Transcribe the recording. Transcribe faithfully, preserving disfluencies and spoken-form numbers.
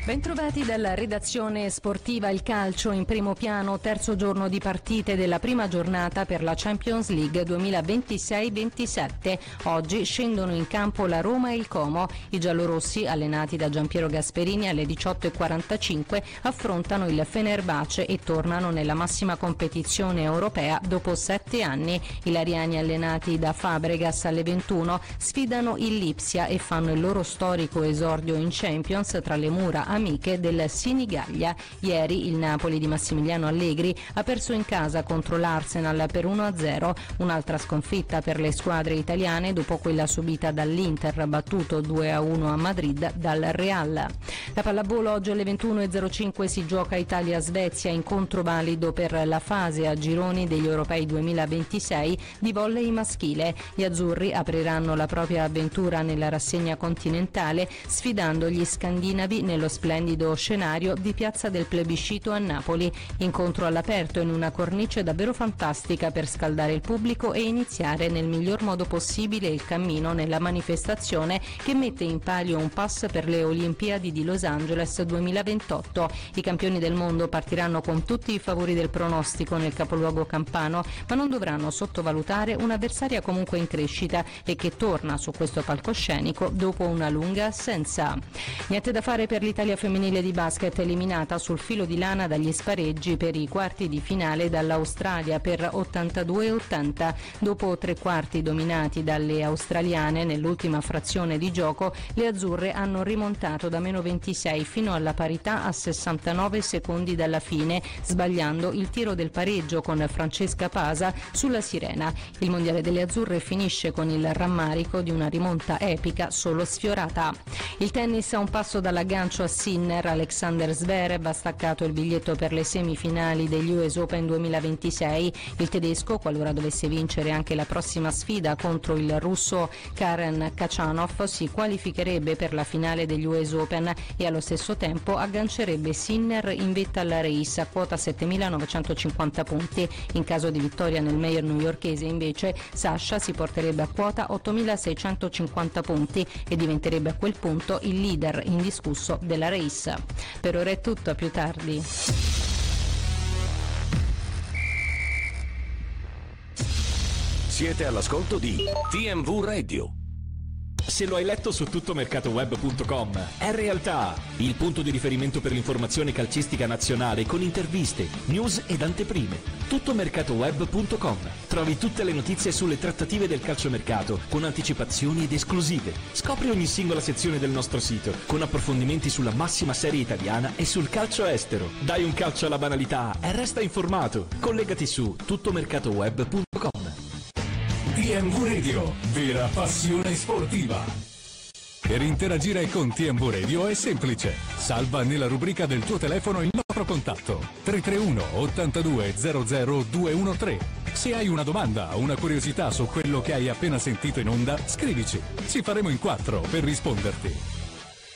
Bentrovati dalla redazione sportiva. Il calcio in primo piano, terzo giorno di partite della prima giornata per la Champions League duemilaventisei ventisette. Oggi scendono in campo la Roma e il Como. I giallorossi, allenati da Giampiero Gasperini, alle diciotto e quarantacinque affrontano il Fenerbahce e tornano nella massima competizione europea dopo sette anni. I lariani, allenati da Fabregas, alle ventuno sfidano il Lipsia e fanno il loro storico esordio in Champions tra le mura amiche del Sinigaglia. Ieri il Napoli di Massimiliano Allegri ha perso in casa contro l'Arsenal per uno a zero, un'altra sconfitta per le squadre italiane dopo quella subita dall'Inter, battuto due a uno a Madrid dal Real. La pallavolo oggi alle ventuno e zero cinque si gioca Italia-Svezia, incontro valido per la fase a gironi degli Europei duemilaventisei di volley maschile. Gli azzurri apriranno la propria avventura nella rassegna continentale sfidando gli scandinavi nello splendido scenario di Piazza del Plebiscito a Napoli. Incontro all'aperto in una cornice davvero fantastica per scaldare il pubblico e iniziare nel miglior modo possibile il cammino nella manifestazione che mette in palio un pass per le Olimpiadi di Los Angeles duemilaventotto. I campioni del mondo partiranno con tutti i favori del pronostico nel capoluogo campano, ma non dovranno sottovalutare un'avversaria comunque in crescita e che torna su questo palcoscenico dopo una lunga assenza. Niente da fare per l'Italia femminile di basket, eliminata sul filo di lana dagli spareggi per i quarti di finale dall'Australia per ottantadue a ottanta. Dopo tre quarti dominati dalle australiane nell'ultima frazione di gioco, le azzurre hanno rimontato da meno ventisei fino alla parità a sessantanove secondi dalla fine, sbagliando il tiro del pareggio con Francesca Pasa sulla sirena. Il mondiale delle azzurre finisce con il rammarico di una rimonta epica solo sfiorata. Il tennis a un passo dall'aggancio a Sinner. Alexander Zverev ha staccato il biglietto per le semifinali degli U S Open duemilaventisei. Il tedesco, qualora dovesse vincere anche la prossima sfida contro il russo Karen Khachanov, si qualificherebbe per la finale degli U S Open e allo stesso tempo aggancerebbe Sinner in vetta alla race a quota settemilanovantocinquanta punti. In caso di vittoria nel Meijer newyorkese, invece, Sasha si porterebbe a quota ottomilaseicentocinquanta punti e diventerebbe a quel punto il leader indiscusso della race. Per ora è tutto, a più tardi. Siete all'ascolto di T M V Radio. Se lo hai letto su tuttomercatoweb punto com, è realtà! Il punto di riferimento per l'informazione calcistica nazionale con interviste, news ed anteprime. tuttomercatoweb punto com. Trovi tutte le notizie sulle trattative del calciomercato con anticipazioni ed esclusive. Scopri ogni singola sezione del nostro sito con approfondimenti sulla massima serie italiana e sul calcio estero. Dai un calcio alla banalità e resta informato. Collegati su tuttomercatoweb punto com. T M V Radio, vera passione sportiva. Per interagire con T M V Radio è semplice. Salva nella rubrica del tuo telefono il nostro contatto tre tre uno ottantadue zero zero due uno tre. Se hai una domanda o una curiosità su quello che hai appena sentito in onda, scrivici. Ci faremo in quattro per risponderti.